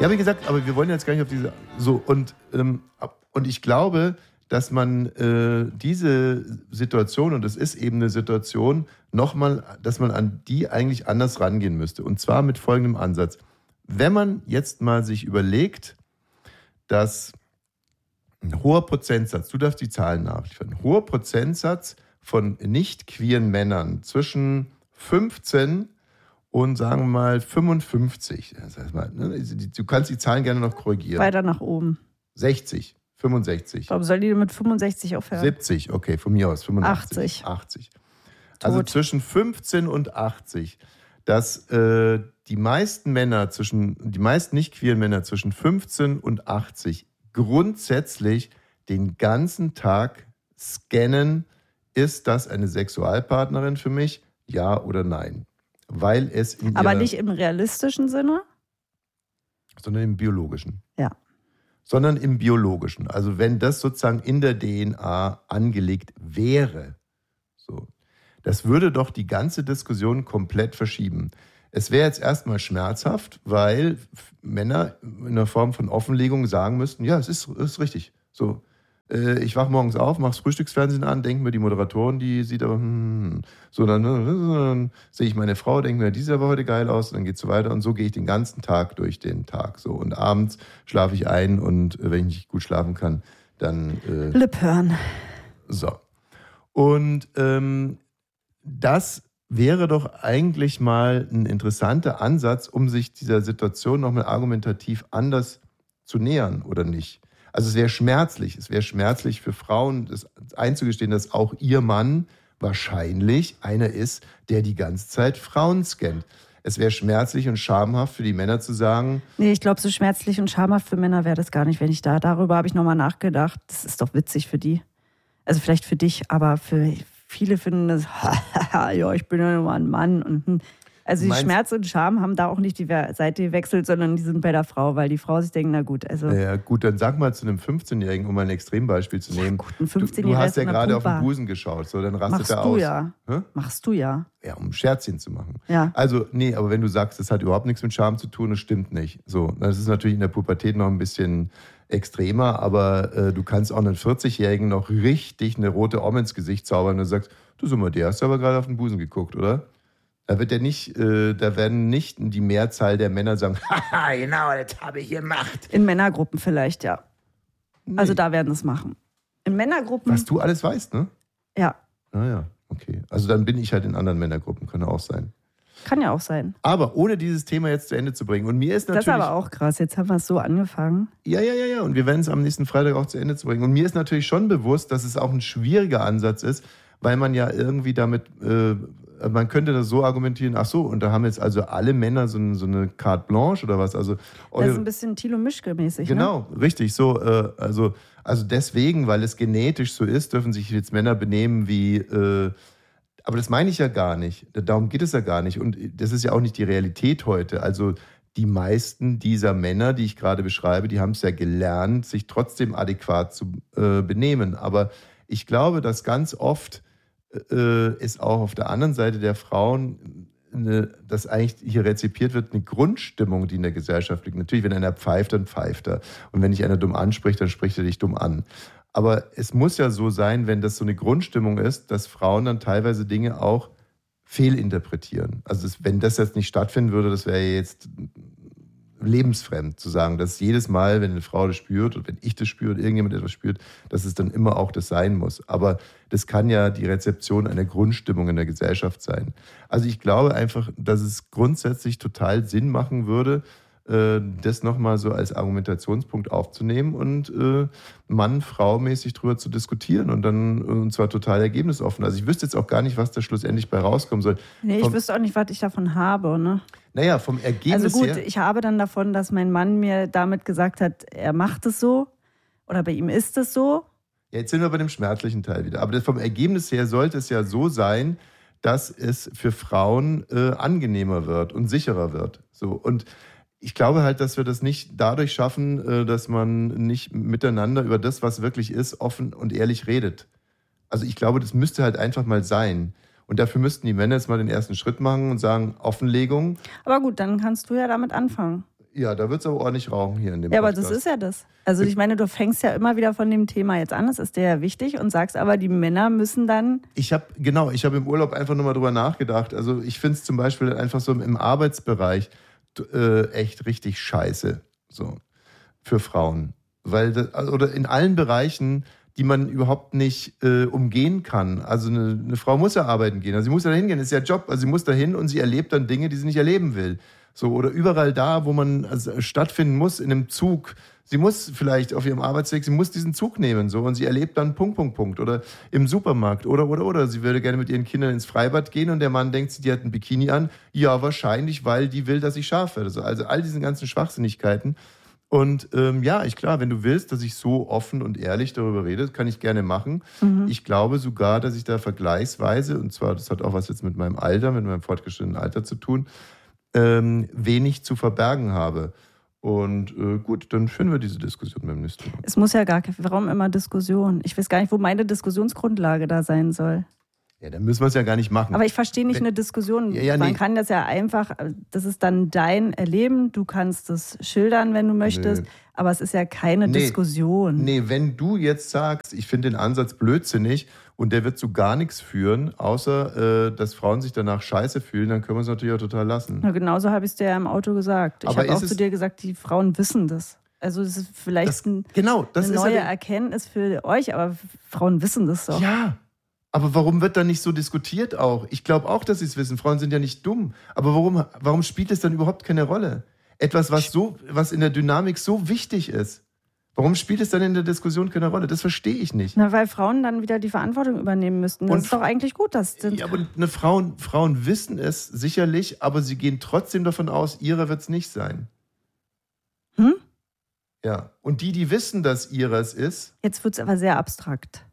Ja, wie gesagt, aber wir wollen jetzt gar nicht auf diese... So, und ich glaube, dass man diese Situation, und es ist eben eine Situation, nochmal, dass man an die eigentlich anders rangehen müsste. Und zwar mit folgendem Ansatz. Wenn man jetzt mal sich überlegt, dass ein hoher Prozentsatz, du darfst die Zahlen nachliefern, ein hoher Prozentsatz von nicht queeren Männern zwischen 15 und sagen wir mal 55, das heißt mal, du kannst die Zahlen gerne noch korrigieren. Weiter nach oben. 60, 65. Warum soll die mit 65 aufhören? 70, okay, von mir aus 85. 80. Also zwischen 15 und 80, dass die meisten nicht queeren Männer zwischen 15 und 80 grundsätzlich den ganzen Tag scannen, ist das eine Sexualpartnerin für mich? Ja oder nein? Weil es aber nicht im realistischen Sinne? Sondern im biologischen. Ja. Sondern im biologischen. Also wenn das sozusagen in der DNA angelegt wäre, so, das würde doch die ganze Diskussion komplett verschieben. Es wäre jetzt erstmal schmerzhaft, weil Männer in der Form von Offenlegung sagen müssten, ja, es ist richtig. So, ich wache morgens auf, mache das Frühstücksfernsehen an, denke mir, die Moderatorin, die sieht aber, so, dann sehe ich meine Frau, denke mir, die sieht aber heute geil aus, und dann geht es so weiter. Und so gehe ich den ganzen Tag durch den Tag. So, und abends schlafe ich ein, und wenn ich nicht gut schlafen kann, dann... Lip hören. So. Und das wäre doch eigentlich mal ein interessanter Ansatz, um sich dieser Situation nochmal argumentativ anders zu nähern, oder nicht? Also es wäre schmerzlich. Es wäre schmerzlich für Frauen, das einzugestehen, dass auch ihr Mann wahrscheinlich einer ist, der die ganze Zeit Frauen scannt. Es wäre schmerzlich und schamhaft für die Männer zu sagen... Nee, ich glaube, so schmerzlich und schamhaft für Männer wäre das gar nicht, wenn ich darüber habe ich nochmal nachgedacht. Das ist doch witzig für die. Also vielleicht für dich, aber für viele finden das, ja, ich bin ja nur mal ein Mann. Und, also die Schmerz und Scham haben da auch nicht die Seite gewechselt, sondern die sind bei der Frau, weil die Frau sich denkt, na gut. Also ja gut, dann sag mal zu einem 15-Jährigen, um ein Extrembeispiel zu nehmen. Ja, gut, ein 15-Jähriger du hast ja gerade auf den Busen geschaut, so, dann rastet er aus. Machst du ja. Ja, um ein Scherzchen zu machen. Ja. Also, nee, aber wenn du sagst, das hat überhaupt nichts mit Scham zu tun, das stimmt nicht. So, das ist natürlich in der Pubertät noch ein bisschen extremer, aber du kannst auch einen 40-Jährigen noch richtig eine rote Om ins Gesicht zaubern, und du sagst, du sag mal, der hast du aber gerade auf den Busen geguckt, oder? Da werden nicht die Mehrzahl der Männer sagen, haha, genau, das habe ich gemacht. In Männergruppen vielleicht, ja. Nee. Also da werden es machen. In Männergruppen... Was du alles weißt, ne? Ja. Naja, okay. Also dann bin ich halt in anderen Männergruppen, kann auch sein. Kann ja auch sein. Aber ohne dieses Thema jetzt zu Ende zu bringen. Und mir ist natürlich... Das ist aber auch krass, jetzt haben wir es so angefangen. Ja. Und wir werden es am nächsten Freitag auch zu Ende zu bringen. Und mir ist natürlich schon bewusst, dass es auch ein schwieriger Ansatz ist, weil man ja irgendwie damit... man könnte das so argumentieren, ach so, und da haben jetzt also alle Männer so eine Carte Blanche oder was? Also, das ist ein bisschen Thilo Mischke-mäßig, genau, ne? Richtig, so, also deswegen, weil es genetisch so ist, dürfen sich jetzt Männer benehmen wie, aber das meine ich ja gar nicht, darum geht es ja gar nicht, und das ist ja auch nicht die Realität heute, also die meisten dieser Männer, die ich gerade beschreibe, die haben es ja gelernt, sich trotzdem adäquat zu benehmen, aber ich glaube, dass ganz oft ist auch auf der anderen Seite der Frauen, dass eigentlich hier rezipiert wird, eine Grundstimmung, die in der Gesellschaft liegt. Natürlich, wenn einer pfeift, dann pfeift er. Und wenn dich einer dumm anspricht, dann spricht er dich dumm an. Aber es muss ja so sein, wenn das so eine Grundstimmung ist, dass Frauen dann teilweise Dinge auch fehlinterpretieren. Also wenn das jetzt nicht stattfinden würde, das wäre jetzt lebensfremd zu sagen, dass jedes Mal, wenn eine Frau das spürt und wenn ich das spüre und irgendjemand etwas spürt, dass es dann immer auch das sein muss. Aber das kann ja die Rezeption einer Grundstimmung in der Gesellschaft sein. Also ich glaube einfach, dass es grundsätzlich total Sinn machen würde, das nochmal so als Argumentationspunkt aufzunehmen und Mann-Frau-mäßig drüber zu diskutieren und zwar total ergebnisoffen. Also ich wüsste jetzt auch gar nicht, was da schlussendlich bei rauskommen soll. Nee, ich wüsste auch nicht, was ich davon habe, ne? Naja, vom Ergebnis also gut, her... ich habe dann davon, dass mein Mann mir damit gesagt hat, er macht es so oder bei ihm ist es so. Ja, jetzt sind wir bei dem schmerzlichen Teil wieder. Aber vom Ergebnis her sollte es ja so sein, dass es für Frauen angenehmer wird und sicherer wird. So, und ich glaube halt, dass wir das nicht dadurch schaffen, dass man nicht miteinander über das, was wirklich ist, offen und ehrlich redet. Also ich glaube, das müsste halt einfach mal sein. Und dafür müssten die Männer jetzt mal den ersten Schritt machen und sagen, Offenlegung. Aber gut, dann kannst du ja damit anfangen. Ja, da wird es aber ordentlich rauchen hier in dem Ja, Podcast. aber das ist ja das. Also ich meine, du fängst ja immer wieder von dem Thema jetzt an, das ist dir ja wichtig und sagst aber, die Männer müssen dann... Ich habe im Urlaub einfach nochmal drüber nachgedacht. Also ich finde es zum Beispiel einfach so im Arbeitsbereich echt richtig scheiße so für Frauen. Oder in allen Bereichen, die man überhaupt nicht umgehen kann. Also eine Frau muss ja arbeiten gehen. Also sie muss da hingehen, das ist ja Job. Also sie muss da hin und sie erlebt dann Dinge, die sie nicht erleben will. So, oder überall da, wo man stattfinden muss, in einem Zug. Sie muss vielleicht auf ihrem Arbeitsweg, sie muss diesen Zug nehmen, so, und sie erlebt dann Punkt. Oder im Supermarkt. Oder. Sie würde gerne mit ihren Kindern ins Freibad gehen und der Mann denkt, die hat ein Bikini an. Ja, wahrscheinlich, weil die will, dass ich scharf werde. Also all diesen ganzen Schwachsinnigkeiten. Und klar, wenn du willst, dass ich so offen und ehrlich darüber rede, kann ich gerne machen. Mhm. Ich glaube sogar, dass ich da vergleichsweise, und zwar, das hat auch was jetzt mit meinem Alter, mit meinem fortgeschrittenen Alter zu tun, wenig zu verbergen habe. Und gut, dann führen wir diese Diskussion beim nächsten Mal. Es muss ja gar kein, warum immer Diskussion? Ich weiß gar nicht, wo meine Diskussionsgrundlage da sein soll. Ja, dann müssen wir es ja gar nicht machen. Aber ich verstehe nicht eine Diskussion. Man kann das ja einfach, das ist dann dein Erleben, du kannst es schildern, wenn du möchtest, aber es ist ja keine Diskussion. Nee, wenn du jetzt sagst, ich finde den Ansatz blödsinnig und der wird zu gar nichts führen, außer dass Frauen sich danach scheiße fühlen, dann können wir es natürlich auch total lassen. Na, genauso habe ich es dir ja im Auto gesagt. Ich habe auch zu dir gesagt, die Frauen wissen das. Also es ist vielleicht eine neue Erkenntnis für euch, aber Frauen wissen das doch. Ja. Aber warum wird da nicht so diskutiert auch? Ich glaube auch, dass sie es wissen. Frauen sind ja nicht dumm. Aber warum spielt es dann überhaupt keine Rolle? Etwas, was in der Dynamik so wichtig ist. Warum spielt es dann in der Diskussion keine Rolle? Das verstehe ich nicht. Na, weil Frauen dann wieder die Verantwortung übernehmen müssten. Das ist doch eigentlich gut. Ja, aber Frauen wissen es sicherlich, aber sie gehen trotzdem davon aus, ihrer wird es nicht sein. Ja. Und die wissen, dass ihrer es ist. Jetzt wird es aber sehr abstrakt.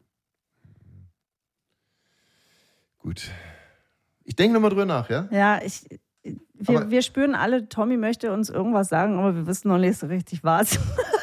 Gut. Ich denke nochmal drüber nach, ja? Ja, wir spüren alle, Tommy möchte uns irgendwas sagen, aber wir wissen noch nicht so richtig was.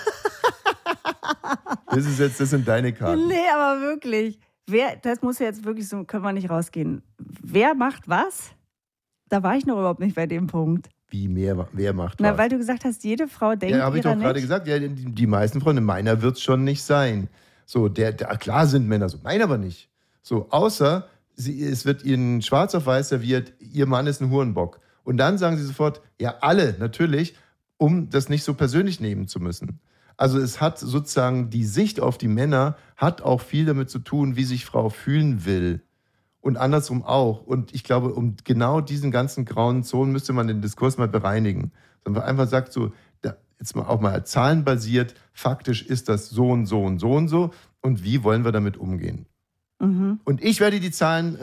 Das sind deine Karten. Nee, aber wirklich. Das muss ja jetzt wirklich so, können wir nicht rausgehen. Wer macht was? Da war ich noch überhaupt nicht bei dem Punkt. Wie, wer macht was? Na, weil du gesagt hast, jede Frau denkt, ja, habe ich doch gerade gesagt. Ja, die meisten Frauen, meiner wird es schon nicht sein. So, klar sind Männer so, meiner aber nicht. So, außer... es wird ihnen schwarz auf weiß serviert, ihr Mann ist ein Hurenbock. Und dann sagen sie sofort, ja, alle, natürlich, um das nicht so persönlich nehmen zu müssen. Also es hat sozusagen, die Sicht auf die Männer hat auch viel damit zu tun, wie sich Frau fühlen will. Und andersrum auch. Und ich glaube, um genau diesen ganzen grauen Zonen müsste man den Diskurs mal bereinigen. Sondern man einfach sagt so, jetzt mal auch mal zahlenbasiert, faktisch ist das so und so und so und so. Und wie wollen wir damit umgehen? Mhm. Und ich werde die Zahlen...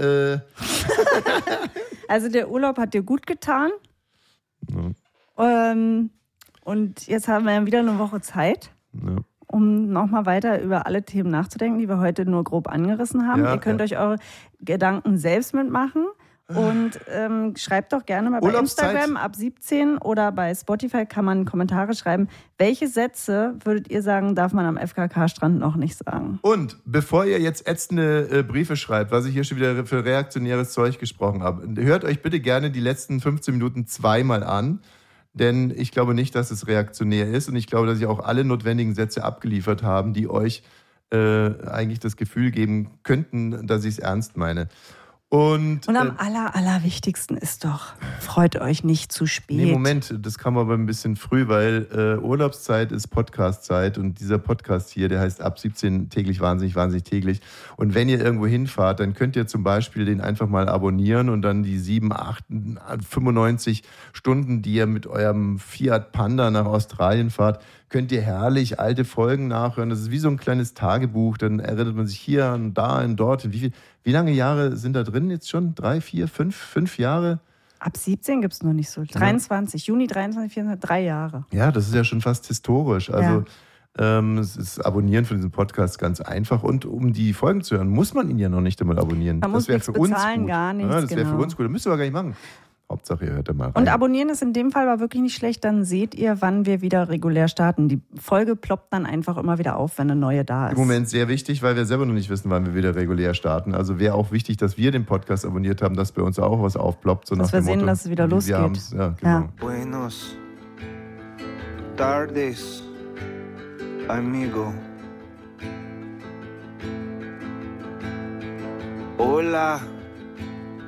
Also der Urlaub hat dir gut getan. Ja. Und jetzt haben wir ja wieder eine Woche Zeit, um nochmal weiter über alle Themen nachzudenken, die wir heute nur grob angerissen haben. Ihr könnt euch eure Gedanken selbst mitmachen. Und schreibt doch gerne mal bei Instagram ab 17 oder bei Spotify kann man Kommentare schreiben. Welche Sätze würdet ihr sagen, darf man am FKK-Strand noch nicht sagen? Und bevor ihr jetzt ätzende Briefe schreibt, was ich hier schon wieder für reaktionäres Zeug gesprochen habe, hört euch bitte gerne die letzten 15 Minuten zweimal an, denn ich glaube nicht, dass es reaktionär ist und ich glaube, dass ich auch alle notwendigen Sätze abgeliefert habe, die euch eigentlich das Gefühl geben könnten, dass ich es ernst meine. Und am allerwichtigsten ist doch, freut euch nicht zu spät. Nee, Moment, das kam aber ein bisschen früh, weil Urlaubszeit ist Podcastzeit und dieser Podcast hier, der heißt ab 17 täglich wahnsinnig täglich. Und wenn ihr irgendwo hinfahrt, dann könnt ihr zum Beispiel den einfach mal abonnieren und dann die 95 Stunden, die ihr mit eurem Fiat Panda nach Australien fahrt, könnt ihr herrlich alte Folgen nachhören. Das ist wie so ein kleines Tagebuch. Dann erinnert man sich hier und da und dort. Wie lange Jahre sind da drin jetzt schon? 3, 4, 5 Jahre? Ab 17 gibt es noch nicht so. 23, Juni 23, 24, 3 Jahre. Ja, das ist ja schon fast historisch. Also es ist Abonnieren von diesem Podcast ganz einfach. Und um die Folgen zu hören, muss man ihn ja noch nicht einmal abonnieren. Man muss nichts bezahlen, gar nichts. Ja, das wäre für uns gut. Das müsst ihr aber gar nicht machen. Hauptsache, ihr hört da mal rein. Und abonnieren ist in dem Fall aber wirklich nicht schlecht. Dann seht ihr, wann wir wieder regulär starten. Die Folge ploppt dann einfach immer wieder auf, wenn eine neue da ist. Im Moment sehr wichtig, weil wir selber noch nicht wissen, wann wir wieder regulär starten. Also wäre auch wichtig, dass wir den Podcast abonniert haben, dass bei uns auch was aufploppt. So dass wir sehen, dass es wieder losgeht. Ja, genau. Buenos tardes, amigo. Hola,